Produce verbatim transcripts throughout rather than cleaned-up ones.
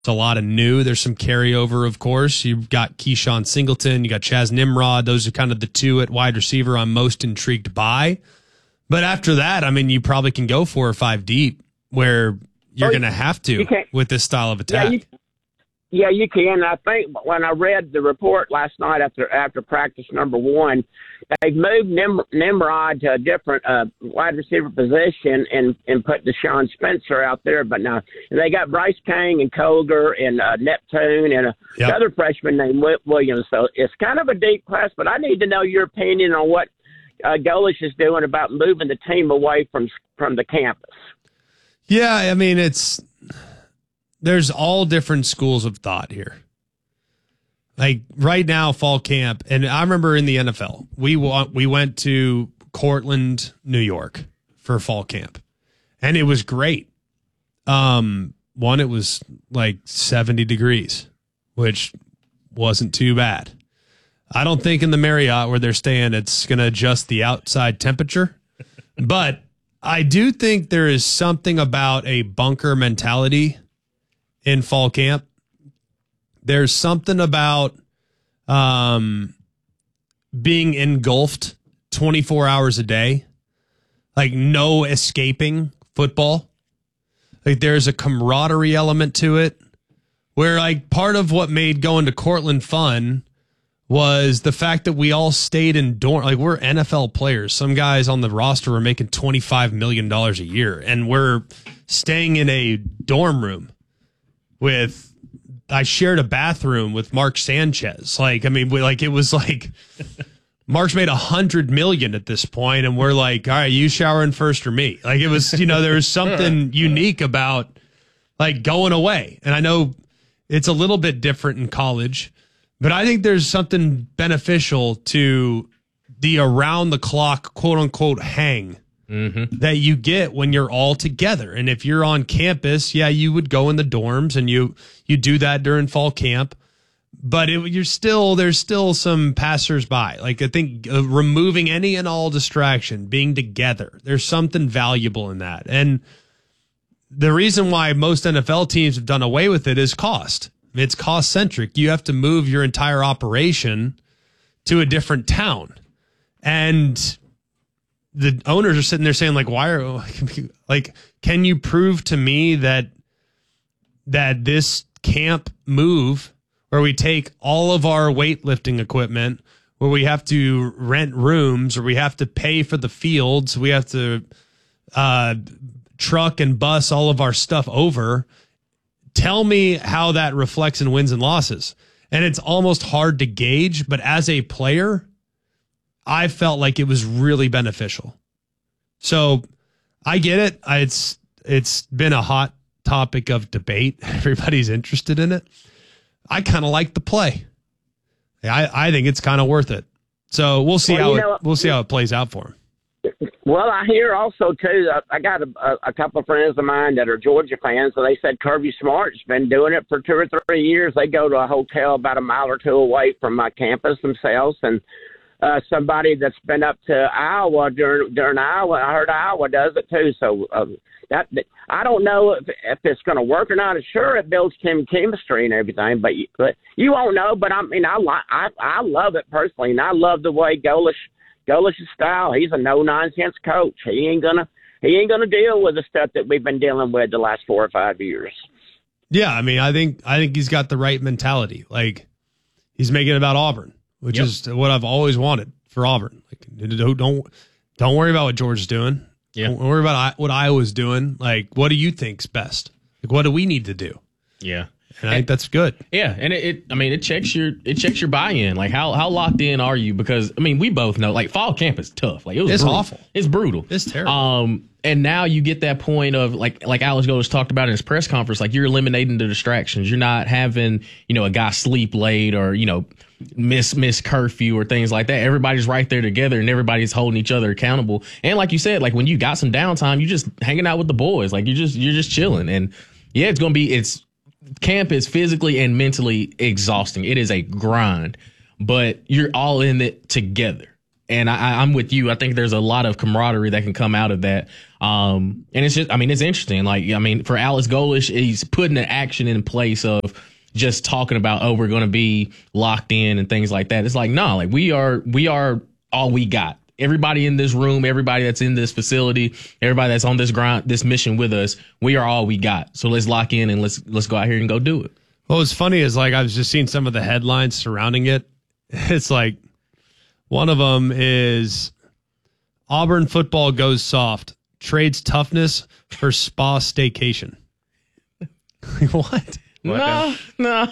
a lot of new. There's some carryover, of course. You've got Keyshawn Singleton. You got Chaz Nimrod. Those are kind of the two at wide receiver I'm most intrigued by. But after that, I mean, you probably can go four or five deep where you're oh, going to have to with this style of attack. Yeah, you, yeah, you can. I think when I read the report last night after after practice number one, they've moved Nim, Nimrod to a different uh, wide receiver position and, and put Deshaun Spencer out there. But now they got Bryce King and Colger and uh, Neptune and yep. another freshman named Williams. So it's kind of a deep class, but I need to know your opinion on what uh, Golesh is doing about moving the team away from from the campus. Yeah, I mean, it's there's all different schools of thought here. Like right now, fall camp, and I remember in the N F L, we we went to Cortland, New York for fall camp, and it was great. Um, one, it was like seventy degrees, which wasn't too bad. I don't think in the Marriott where they're staying, it's going to adjust the outside temperature, but I do think there is something about a bunker mentality in fall camp. There's something about um, being engulfed twenty-four hours a day, like no escaping football. Like there's a camaraderie element to it where like part of what made going to Cortland fun was the fact that we all stayed in dorm. Like we're N F L players. Some guys on the roster were making twenty-five million dollars a year, and we're staying in a dorm room with, I shared a bathroom with Mark Sanchez. Like, I mean, we, like it was like Mark's made a hundred million at this point, and we're like, all right, you showering first or me? Like it was, you know, there was something unique about like going away. And I know it's a little bit different in college, but I think there's something beneficial to the around the clock, quote unquote, hang mm-hmm. that you get when you're all together. And if you're on campus, yeah, you would go in the dorms and you, you do that during fall camp, but it, you're still, there's still some passersby. Like I think uh, removing any and all distraction, being together, there's something valuable in that. And the reason why most N F L teams have done away with it is cost. It's cost centric. You have to move your entire operation to a different town. And the owners are sitting there saying like, why are like, can you prove to me that, that this camp move where we take all of our weightlifting equipment, where we have to rent rooms or we have to pay for the fields, we have to, uh, truck and bus all of our stuff over. Tell me how that reflects in wins and losses. And it's almost hard to gauge, but as a player, I felt like it was really beneficial. So I get it. I, it's it's been a hot topic of debate. Everybody's interested in it. I kind of like the play. I, I think it's kind of worth it. So we'll see well, how know, it, we'll see how it plays out for him. Well, I hear also, too, I got a, a couple of friends of mine that are Georgia fans, and they said Kirby Smart's been doing it for two or three years. They go to a hotel about a mile or two away from my campus themselves, and uh, somebody that's been up to Iowa during, during Iowa, I heard Iowa does it, too. So uh, that I don't know if, if it's going to work or not. Sure, it builds team chemistry and everything, but you, but you won't know. But, I mean, I, I, I love it personally, and I love the way Golesh – Golesh's style. He's a no-nonsense coach. He ain't gonna he ain't gonna deal with the stuff that we've been dealing with the last four or five years. Yeah, I mean, I think I think he's got the right mentality. Like he's making it about Auburn, which yep. is what I've always wanted for Auburn. Like don't don't, don't worry about what Georgia's doing. Yeah. Don't worry about what Iowa's doing. Like, what do you think's best? Like, what do we need to do? Yeah. And I think that's good. Yeah, and it, it, I mean, it checks your it checks your buy-in. Like, how how locked in are you? Because I mean, we both know, like, fall camp is tough. Like, it was it's brutal. awful. It's brutal. It's terrible. Um, and now you get that point of like like Alex Golesh talked about in his press conference. Like, you're eliminating the distractions. You're not having you know a guy sleep late or you know miss miss curfew or things like that. Everybody's right there together and everybody's holding each other accountable. And like you said, like when you got some downtime, you just hanging out with the boys. Like you just you're just chilling. And yeah, it's gonna be it's. Camp is physically and mentally exhausting. It is a grind, but you're all in it together. And I, I'm with you. I think there's a lot of camaraderie that can come out of that. Um, and it's just, I mean, it's interesting. Like, I mean, for Alex Golesh, he's putting an action in place of just talking about, oh, we're going to be locked in and things like that. It's like, no, like we are, we are all we got. Everybody in this room, everybody that's in this facility, everybody that's on this ground, this mission with us, we are all we got. So let's lock in and let's, let's go out here and go do it. What was funny is like, I was just seeing some of the headlines surrounding it. It's like, one of them is Auburn football goes soft, trades toughness for spa staycation. What? No, no.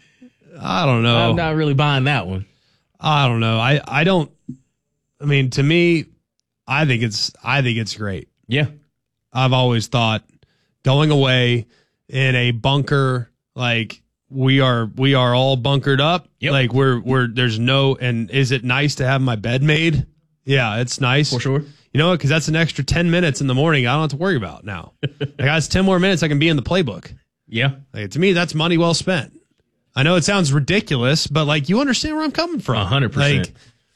I don't know. I'm not really buying that one. I don't know. I, I don't, I mean, to me, I think it's, I think it's great. Yeah. I've always thought going away in a bunker, like, We are we are all bunkered up. Yep. Like we're we're there's no and is it nice to have my bed made? Yeah, it's nice For sure. You know what? Because that's an extra ten minutes in the morning. I don't have to worry about now. Like that's ten more minutes I can be in the playbook. Yeah. Like, to me, that's money well spent. I know it sounds ridiculous, but like you understand where I'm coming from. A hundred percent. Like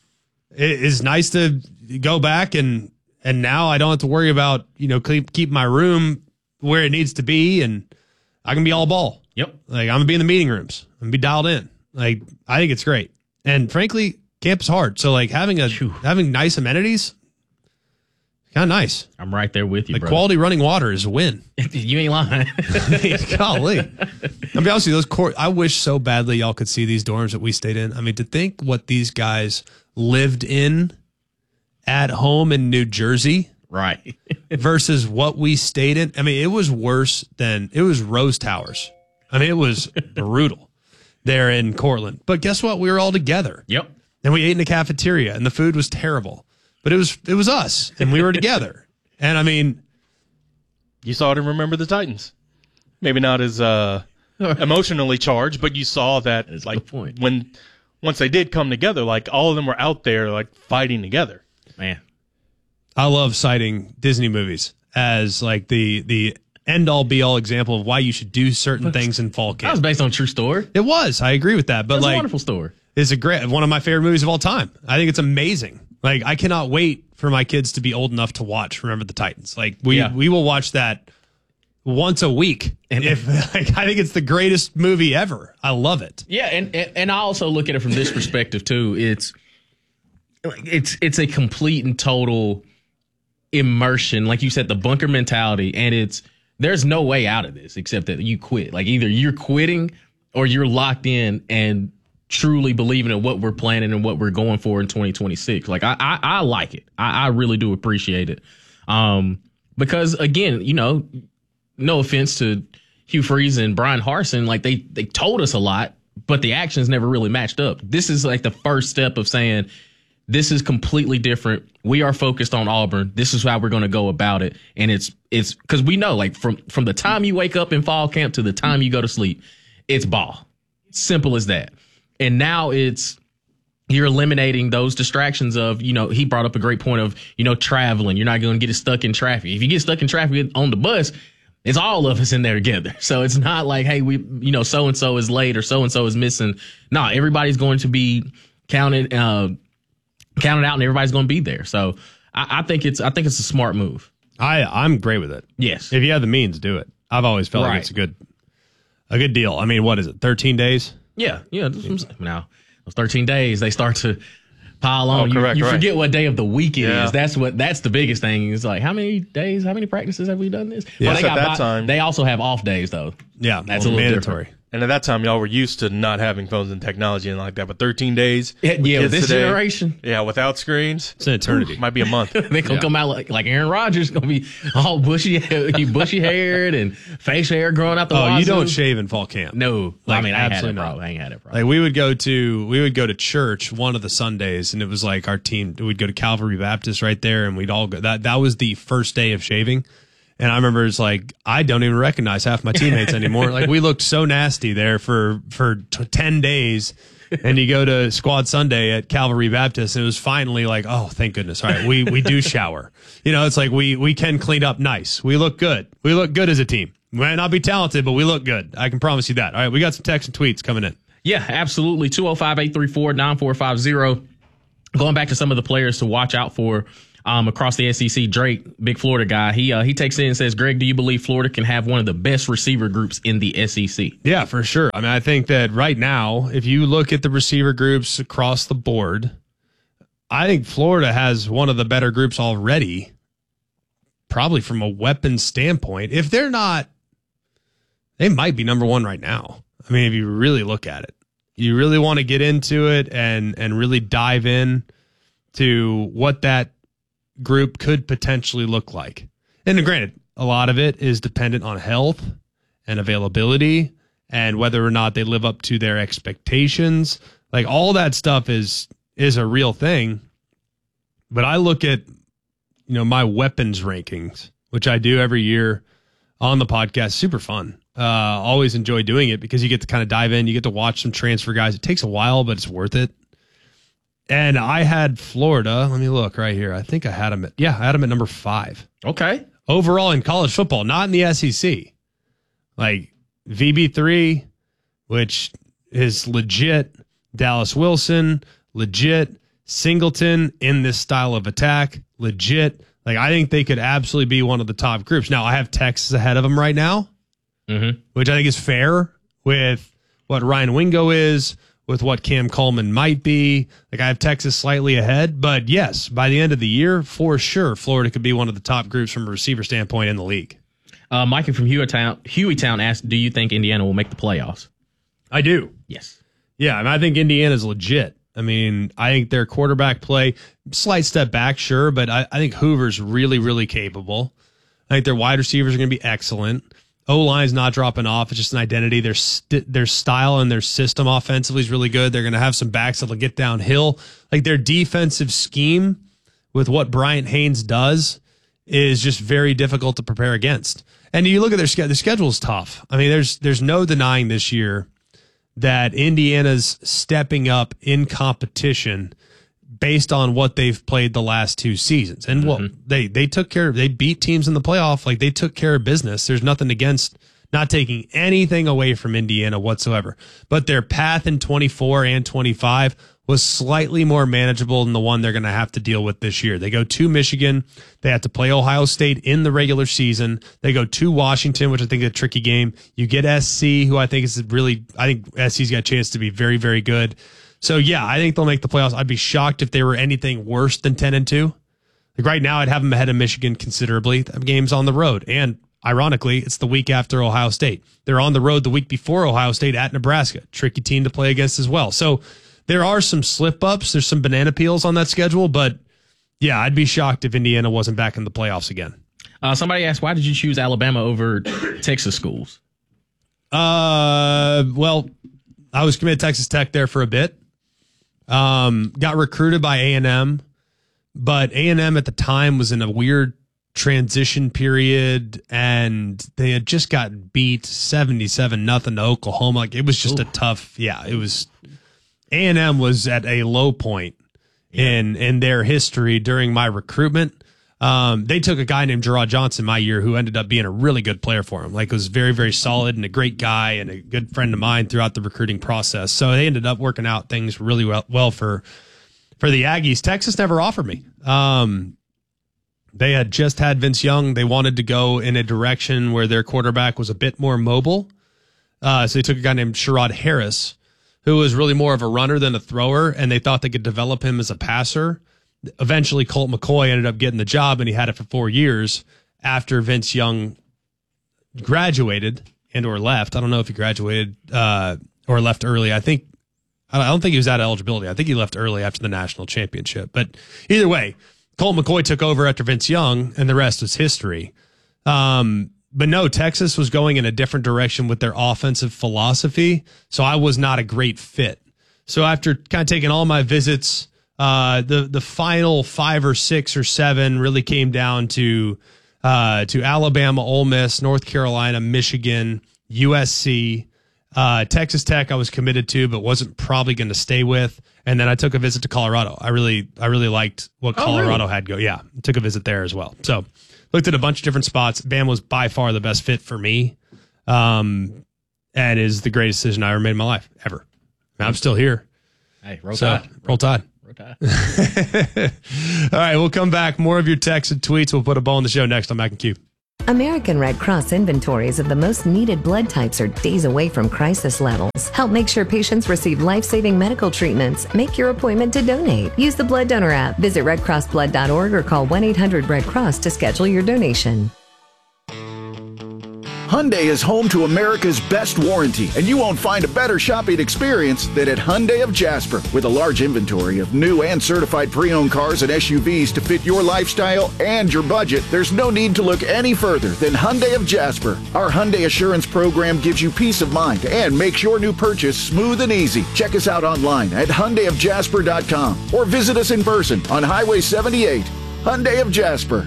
it is nice to go back and and now I don't have to worry about you know keep keep my room where it needs to be and I can be all ball. Yep. Like, I'm going to be in the meeting rooms. I'm going to be dialed in. Like, I think it's great. And frankly, camp is hard. So, like, having a Whew. having nice amenities, kind of nice. I'm right there with you, Like, brother. quality running water is a win. You ain't lying. Golly. I'll be honest with you, those court, I wish so badly y'all could see these dorms that we stayed in. I mean, to think what these guys lived in at home in New Jersey. Right. Versus what we stayed in. I mean, it was worse than, it was Rose Towers. I mean, it was brutal there in Cortland. But guess what? We were all together. Yep. And we ate in the cafeteria, and the food was terrible. But it was it was us, and we were together. And, I mean... You saw it and remember the Titans. Maybe not as uh, emotionally charged, but you saw that That's like the point. when once they did come together, like all of them were out there like fighting together. Man. I love citing Disney movies as like the the end-all be-all example of why you should do certain things in fall That was camp. based on a true story. It was. I agree with that. But That's like, a wonderful story. it's a great one of my favorite movies of all time. I think it's amazing. Like, I cannot wait for my kids to be old enough to watch Remember the Titans. Like, we Yeah. we will watch that once a week. And- if like, I think it's the greatest movie ever. I love it. Yeah, and, and and I also look at it from this perspective too. It's it's it's a complete and total immersion, like you said, the bunker mentality, and it's there's no way out of this except that you quit. Like either you're quitting or you're locked in and truly believing in what we're planning and what we're going for in twenty twenty-six. Like I I, I like it. I, I really do appreciate it. Um, because again, you know, no offense to Hugh Freeze and Brian Harsin, like they they told us a lot, but the actions never really matched up. This is like the first step of saying this is completely different. We are focused on Auburn. This is how we're going to go about it. And it's it's because we know, like from from the time you wake up in fall camp to the time you go to sleep, it's ball. Simple as that. And now it's you're eliminating those distractions of, you know, he brought up a great point of, you know, traveling. You're not going to get stuck in traffic. If you get stuck in traffic on the bus, it's all of us in there together. So it's not like, hey, we, you know, so-and-so is late or so-and-so is missing. No, everybody's going to be counted, uh, counted out and everybody's going to be there. So I, I think it's, I think it's a smart move. I I'm great with it. Yes. If you have the means, do it. I've always felt Right. like it's a good a good deal. I mean, what is it? thirteen days? Yeah. Yeah. Now, those thirteen days, they start to pile on. Oh, correct, you you right. forget what day of the week it Yeah. is. That's what, that's the biggest thing. It's like, how many days, how many practices have we done this? Yeah. Well, they At that bi- time- they also have off days though. Yeah, That's well, a little mandatory. And at that time, y'all were used to not having phones and technology and like that. But thirteen days, Yeah, with yeah, with kids this generation. yeah, without screens, It's an eternity. might be a month. They gonna Yeah. come out like, like Aaron Rodgers, gonna be all bushy, bushy haired and facial hair growing out the. Oh, you wazoo. don't shave in fall camp. No, Like, I mean, I ain't had absolutely it, not. bro. I ain't had it, bro. Like we would go to we would go to church one of the Sundays, and it was like our team. We'd go to Calvary Baptist right there, and we'd all go. That that was the first day of shaving, and I remember it's like I don't even recognize half my teammates anymore. Like we looked so nasty there for for t- ten days, and you go to Squad Sunday at Calvary Baptist, and it was finally like, oh, thank goodness! All right, we we do shower. You know, it's like we we can clean up nice. We look good. We look good as a team. We might not be talented, but we look good. I can promise you that. All right, we got some texts and tweets coming in. Yeah, absolutely. two oh five, eight three four, nine four five zero. going back to some of the players to watch out for um, across the S E C, Drake, big Florida guy, he uh, he takes in and says, Greg, do you believe Florida can have one of the best receiver groups in the S E C? Yeah, for sure. I mean, I think that right now, if you look at the receiver groups across the board, I think Florida has one of the better groups already, probably from a weapon standpoint. If they're not, they might be number one right now. I mean, if you really look at it, you really want to get into it and and really dive in to what that group could potentially look like. And granted, a lot of it is dependent on health and availability and whether or not they live up to their expectations. Like all that stuff is is a real thing. But I look at, you know, my weapons rankings, which I do every year on the podcast. Super fun. Uh, always enjoy doing it because you get to kind of dive in. You get to watch some transfer guys. It takes a while, but it's worth it. And I had Florida. Let me look right here. I think I had them at, yeah, I had them at number five. Okay. Overall in college football, not in the S E C. Like V B three, which is legit. Dallas Wilson, legit. Singleton in this style of attack, legit. Like I think they could absolutely be one of the top groups. Now I have Texas ahead of them right now, mm-hmm. which I think is fair with what Ryan Wingo is, with what Cam Coleman might be. Like I have Texas slightly ahead, but yes, by the end of the year, for sure, Florida could be one of the top groups from a receiver standpoint in the league. Uh, Mikey from Hueytown, Hueytown asked, do you think Indiana will make the playoffs? I do. Yes. Yeah, and I think Indiana's legit. I mean, I think their quarterback play, slight step back, sure, but I, I think Hoover's really, really capable. I think their wide receivers are going to be excellent. O-line's not dropping off. It's just an identity. Their st- their style and their system offensively is really good. They're going to have some backs that'll get downhill. Like their defensive scheme with what Bryant Haynes does is just very difficult to prepare against. And you look at their schedule, the schedule is tough. I mean, there's there's no denying this year that Indiana's stepping up in competition based on what they've played the last two seasons. And what mm-hmm. they, they took care of, they beat teams in the playoff. Like they took care of business. There's nothing against not taking anything away from Indiana whatsoever, but their path in twenty-four and twenty-five was slightly more manageable than the one they're going to have to deal with this year. They go to Michigan. They have to play Ohio State in the regular season. They go to Washington, which I think is a tricky game. You get S C, who I think is really, I think S C's got a chance to be very, very good. So yeah, I think they'll make the playoffs. I'd be shocked if they were anything worse than ten and two. Like right now, I'd have them ahead of Michigan considerably. That game's on the road. And ironically, it's the week after Ohio State. They're on the road the week before Ohio State at Nebraska. Tricky team to play against as well. So there are some slip-ups. There's some banana peels on that schedule, but yeah, I'd be shocked if Indiana wasn't back in the playoffs again. Uh, somebody asked, why did you choose Alabama over Texas schools? Uh, well, I was committed to Texas Tech there for a bit. Um, got recruited by A and M, but A and M at the time was in a weird transition period, and they had just got beat seventy-seven nothing to Oklahoma. Like it was just Ooh. a tough, yeah, it was. A and M was at a low point yeah. in in their history during my recruitment. Um, they took a guy named Gerard Johnson my year who ended up being a really good player for him. Like was very, very solid and a great guy and a good friend of mine throughout the recruiting process. So they ended up working out things really well, well for for the Aggies. Texas never offered me. Um, they had just had Vince Young. They wanted to go in a direction where their quarterback was a bit more mobile. Uh, so they took a guy named Sherrod Harris, who was really more of a runner than a thrower, and they thought they could develop him as a passer. Eventually, Colt McCoy ended up getting the job, and he had it for four years after Vince Young graduated and or left. I don't know if he graduated uh, or left early. I think I don't think he was out of eligibility. I think he left early after the national championship. But either way, Colt McCoy took over after Vince Young, and the rest was history. Um, But no, Texas was going in a different direction with their offensive philosophy, so I was not a great fit. So after kind of taking all my visits, uh, the the final five or six or seven really came down to uh, to Alabama, Ole Miss, North Carolina, Michigan, U S C, uh, Texas Tech. I was committed to, but wasn't probably going to stay with. And then I took a visit to Colorado. I really I really liked what Colorado oh, really? had go. Yeah, took a visit there as well. So. Looked at a bunch of different spots. Bama was by far the best fit for me, um, and is the greatest decision I ever made in my life, ever. And I'm still here. Hey, roll so, tide. Roll tide. Railroad tie. All right, we'll come back. More of your texts and tweets. We'll put a ball in the show next on Mac and Q. American Red Cross inventories of the most needed blood types are days away from crisis levels. Help make sure patients receive life-saving medical treatments. Make your appointment to donate. Use the Blood Donor app. Visit red cross blood dot org or call one eight hundred red cross to schedule your donation. Hyundai is home to America's best warranty, and you won't find a better shopping experience than at Hyundai of Jasper. With a large inventory of new and certified pre-owned cars and S U Vs to fit your lifestyle and your budget, there's no need to look any further than Hyundai of Jasper. Our Hyundai Assurance program gives you peace of mind and makes your new purchase smooth and easy. Check us out online at hyundai of jasper dot com or visit us in person on Highway seventy-eight. Hyundai of Jasper.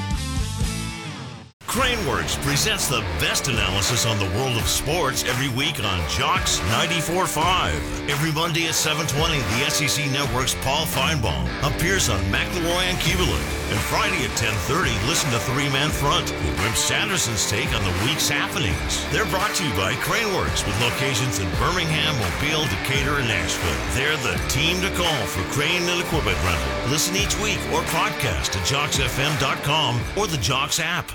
Craneworks presents the best analysis on the world of sports every week on Jocks ninety-four point five. Every Monday at seven twenty, the S E C Network's Paul Feinbaum appears on McElroy and Kubelik. And Friday at ten thirty, listen to Three Man Front with Wimp Sanderson's take on the week's happenings. They're brought to you by Craneworks with locations in Birmingham, Mobile, Decatur, and Nashville. They're the team to call for crane and equipment rental. Listen each week or podcast at jocks f m dot com or the Jocks app.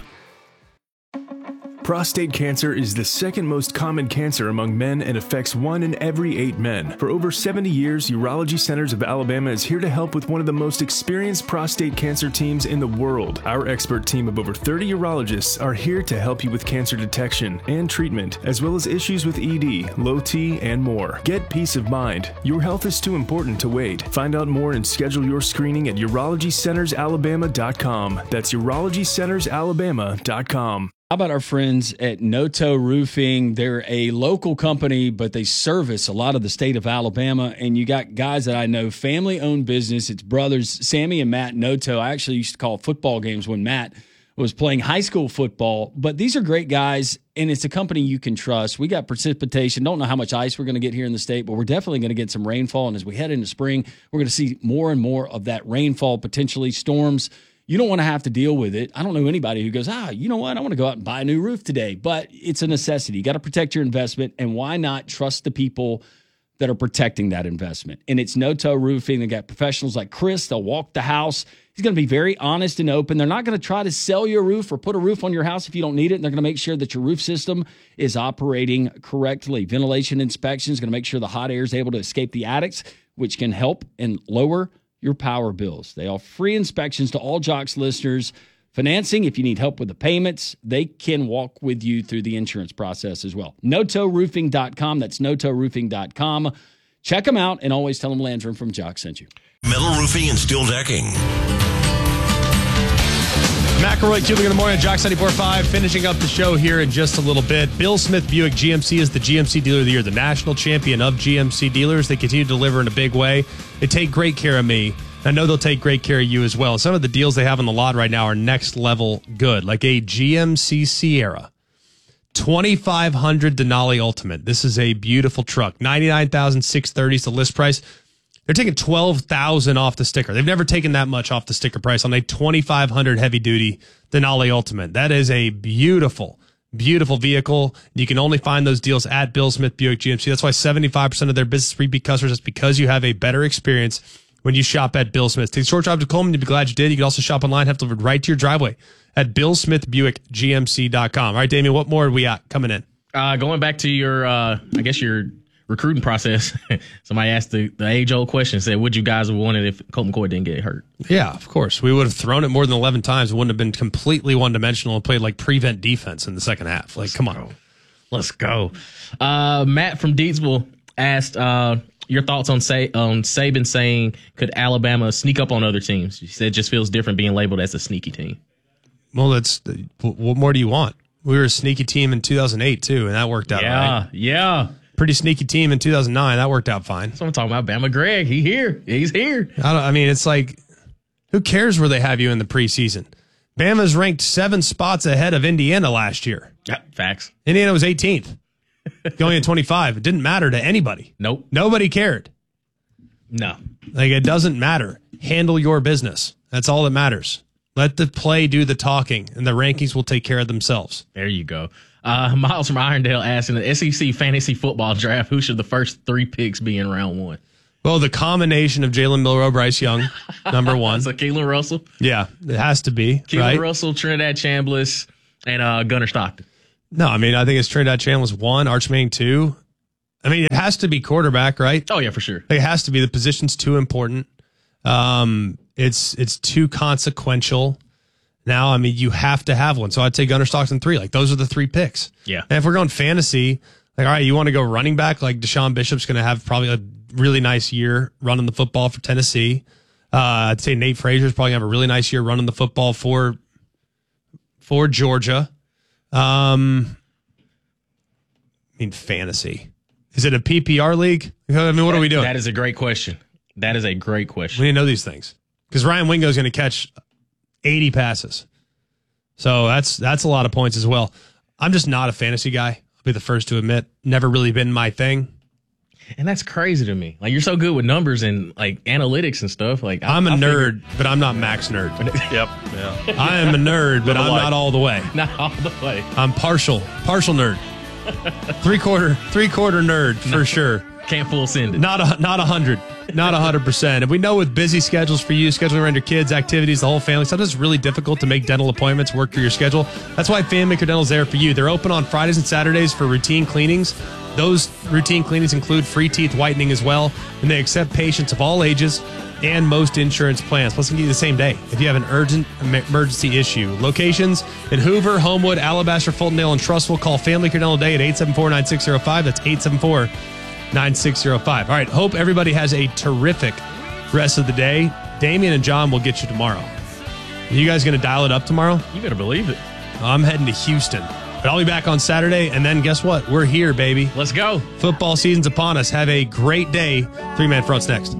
Prostate cancer is the second most common cancer among men and affects one in every eight men. For over seventy years, Urology Centers of Alabama is here to help with one of the most experienced prostate cancer teams in the world. Our expert team of over thirty urologists are here to help you with cancer detection and treatment, as well as issues with E D, low T, and more. Get peace of mind. Your health is too important to wait. Find out more and schedule your screening at urology centers alabama dot com. That's urology centers alabama dot com. How about our friends at Noto Roofing? They're a local company, but they service a lot of the state of Alabama. And you got guys that I know, family-owned business. It's brothers, Sammy and Matt Noto. I actually used to call football games when Matt was playing high school football. But these are great guys, and it's a company you can trust. We got precipitation. Don't know how much ice we're going to get here in the state, but we're definitely going to get some rainfall. And as we head into spring, we're going to see more and more of that rainfall, potentially storms. You don't want to have to deal with it. I don't know anybody who goes, ah, you know what? I want to go out and buy a new roof today. But it's a necessity. You got to protect your investment. And why not trust the people that are protecting that investment? And it's Noto Roofing. They got professionals like Chris. They'll walk the house. He's going to be very honest and open. They're not going to try to sell you a roof or put a roof on your house if you don't need it. And they're going to make sure that your roof system is operating correctly. Ventilation inspection is going to make sure the hot air is able to escape the attics, which can help and lower your power bills. They offer free inspections to all Jocks listeners. Financing, if you need help with the payments, they can walk with you through the insurance process as well. noto roofing dot com. That's noto roofing dot com. Check them out and always tell them Landrum from Jocks sent you. Metal roofing and steel decking. McElroy, Kubelik in the morning, Jocks ninety-four point five, finishing up the show here in just a little bit. Bill Smith Buick G M C is the G M C Dealer of the Year, the national champion of G M C dealers. They continue to deliver in a big way. They take great care of me. I know they'll take great care of you as well. Some of the deals they have on the lot right now are next level good, like a G M C Sierra, twenty-five hundred Denali Ultimate. This is a beautiful truck. ninety-nine thousand six hundred thirty dollars is the list price. They're taking twelve thousand dollars off the sticker. They've never taken that much off the sticker price on a twenty-five hundred heavy duty Denali Ultimate. That is a beautiful, beautiful vehicle. You can only find those deals at Bill Smith Buick G M C. That's why seventy-five percent of their business repeat customers is because you have a better experience when you shop at Bill Smith. Take a short drive to Coleman. You'll be glad you did. You can also shop online, have it delivered right to your driveway at bill smith buick g m c dot com. All right, Damien, what more are we got coming in? Uh, going back to your, uh, I guess your recruiting process. Somebody asked the, the age-old question, said, would you guys have won it if Colt McCoy didn't get hurt? Yeah, of course. We would have thrown it more than eleven times. It wouldn't have been completely one-dimensional and played like prevent defense in the second half. Like, Let's come go. on. Let's go. Uh, Matt from Deedsville asked uh, your thoughts on, Sa- on Saban saying, could Alabama sneak up on other teams? He said it just feels different being labeled as a sneaky team. Well, that's what more do you want? We were a sneaky team in two thousand eight, too, and that worked out yeah, right. Yeah, Pretty sneaky team in two thousand nine. That worked out fine. That's what I'm talking about. Bama Greg, he here. He's here. I, don't, I mean, it's like, who cares where they have you in the preseason? Bama's ranked seven spots ahead of Indiana last year. Yeah, facts. Indiana was eighteenth, going at twenty-five. It didn't matter to anybody. Nope. Nobody cared. No. Like, it doesn't matter. Handle your business. That's all that matters. Let the play do the talking, and the rankings will take care of themselves. There you go. Uh, Miles from Irondale asking the S E C fantasy football draft, who should the first three picks be in round one? Well, the combination of Jalen Milroe, Bryce Young, number one. So Keelan Russell. Yeah, it has to be. Keelan right? Russell, Trinidad Chambliss, and uh, Gunnar Stockton. No, I mean, I think it's Trinidad Chambliss one, Arch Manning two. I mean, it has to be quarterback, right? Oh, yeah, for sure. It has to be. The position's too important. Um, it's it's too consequential. Now, I mean, you have to have one. So I'd say Gunnar Stockton three. Like, those are the three picks. Yeah. And if we're going fantasy, like, all right, you want to go running back? Like, Deshaun Bishop's going to have probably a really nice year running the football for Tennessee. Uh, I'd say Nate Frazier's probably going to have a really nice year running the football for for Georgia. Um, I mean, fantasy. Is it a P P R league? I mean, what are we doing? That is a great question. That is a great question. We need to know these things because Ryan Wingo is going to catch eighty passes. So that's that's a lot of points as well. I'm just not a fantasy guy. I'll be the first to admit. Never really been my thing. And that's crazy to me. Like, you're so good with numbers and like analytics and stuff. Like, I, I'm a I nerd, figured, but I'm not max nerd. Yep. Yeah. I am a nerd, but I'm not all the way. not all the way. I'm partial, partial nerd. Three quarter, three quarter nerd for sure. Can't full send it. Not a, not a hundred, not a hundred percent. And we know with busy schedules for you, scheduling around your kids, activities, the whole family, sometimes it's really difficult to make dental appointments work for your schedule. That's why FanMaker Dental is there for you. They're open on Fridays and Saturdays for routine cleanings. Those routine cleanings include free teeth whitening as well, and they accept patients of all ages and most insurance plans. Plus, they can give you the same day if you have an urgent emergency issue. Locations in Hoover, Homewood, Alabaster, Fultondale, and Trussville. Call Family Care Dental today at eight seven four, nine six zero five. That's eight seven four, nine six zero five. All right, hope everybody has a terrific rest of the day. Damian and John will get you tomorrow. Are you guys going to dial it up tomorrow? You better believe it. I'm heading to Houston. But I'll be back on Saturday, and then guess what? We're here, baby. Let's go. Football season's upon us. Have a great day. Three-Man Front's next.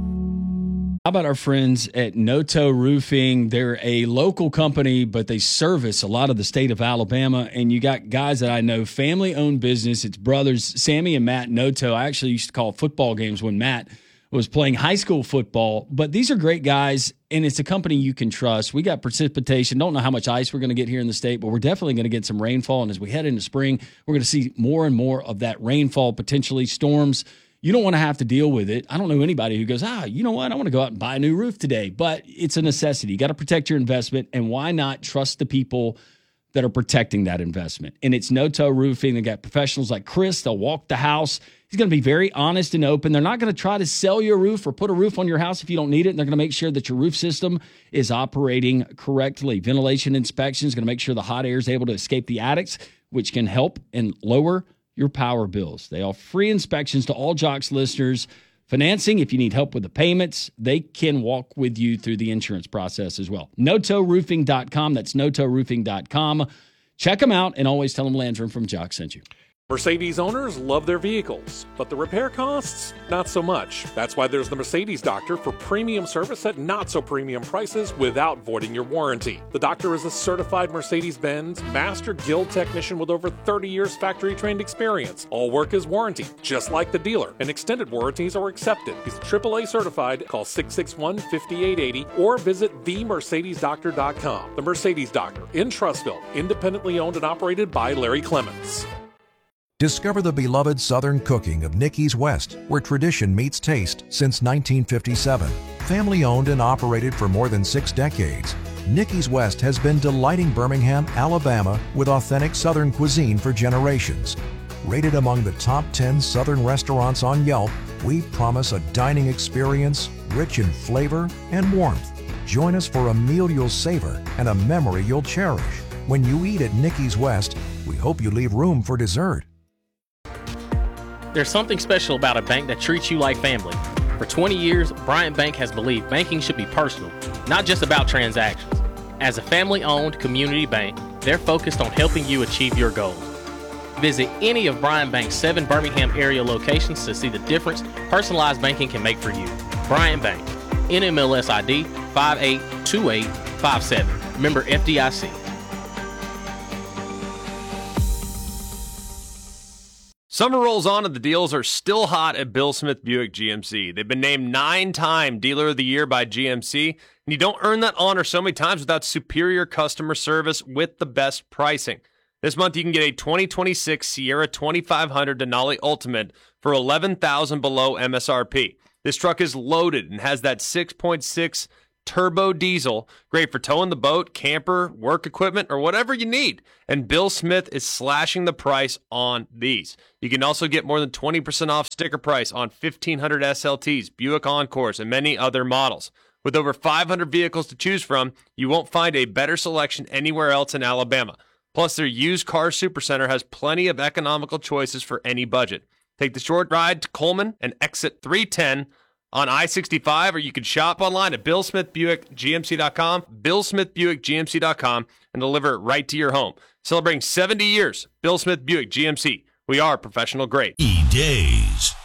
How about our friends at Noto Roofing? They're a local company, but they service a lot of the state of Alabama. And you got guys that I know, family-owned business. It's brothers, Sammy and Matt Noto. I actually used to call football games when Matt was playing high school football. But these are great guys, and it's a company you can trust. We got precipitation. Don't know how much ice we're going to get here in the state, but we're definitely going to get some rainfall. And as we head into spring, we're going to see more and more of that rainfall, potentially storms. You don't want to have to deal with it. I don't know anybody who goes, ah, you know what? I want to go out and buy a new roof today. But it's a necessity. You got to protect your investment. And why not trust the people that are protecting that investment? And it's Noto Roofing. They got professionals like Chris. They'll walk the house. He's going to be very honest and open. They're not going to try to sell you a roof or put a roof on your house if you don't need it. And they're going to make sure that your roof system is operating correctly. Ventilation inspection is going to make sure the hot air is able to escape the attics, which can help and lower your power bills. They offer free inspections to all Jocks listeners. Financing, if you need help with the payments, they can walk with you through the insurance process as well. Noto Roofing dot com. That's Noto Roofing dot com. Check them out and always tell them Landrum from Jocks sent you. Mercedes owners love their vehicles, but the repair costs, not so much. That's why there's the Mercedes Doctor for premium service at not so premium prices without voiding your warranty. The Doctor is a certified Mercedes-Benz Master Guild technician with over thirty years factory-trained experience. All work is warranted, just like the dealer, and extended warranties are accepted. He's triple A certified. Call six six one, five eight eight zero or visit the mercedes doctor dot com. The Mercedes Doctor in Trussville, independently owned and operated by Larry Clements. Discover the beloved Southern cooking of Nicky's West, where tradition meets taste since nineteen fifty-seven. Family owned and operated for more than six decades, Nicky's West has been delighting Birmingham, Alabama with authentic Southern cuisine for generations. Rated among the top ten Southern restaurants on Yelp, we promise a dining experience rich in flavor and warmth. Join us for a meal you'll savor and a memory you'll cherish. When you eat at Nicky's West, we hope you leave room for dessert. There's something special about a bank that treats you like family. For twenty years, Bryant Bank has believed banking should be personal, not just about transactions. As a family-owned community bank, they're focused on helping you achieve your goals. Visit any of Bryant Bank's seven Birmingham area locations to see the difference personalized banking can make for you. Bryant Bank, N M L S I D five eight two eight five seven. Member F D I C. Summer rolls on and the deals are still hot at Bill Smith Buick G M C. They've been named nine-time Dealer of the Year by G M C, and you don't earn that honor so many times without superior customer service with the best pricing. This month you can get a twenty twenty-six Sierra twenty-five hundred Denali Ultimate for eleven thousand dollars below M S R P. This truck is loaded and has that six point six turbo diesel, great for towing the boat, camper, work equipment, or whatever you need. And Bill Smith is slashing the price on these. You can also get more than twenty percent off sticker price on fifteen hundred S L Ts, Buick Encores, and many other models. With over five hundred vehicles to choose from, you won't find a better selection anywhere else in Alabama. Plus, their used car supercenter has plenty of economical choices for any budget. Take the short ride to Coleman and exit three ten on I sixty-five, or you can shop online at bill smith buick g m c dot com, bill smith buick g m c dot com, and deliver it right to your home. Celebrating seventy years, Bill Smith Buick G M C. We are professional grade. E-Days.